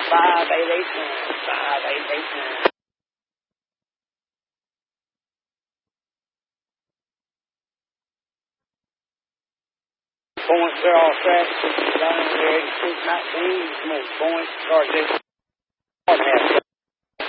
5889. Points, they're all set. Down there, 8619. Points, start this.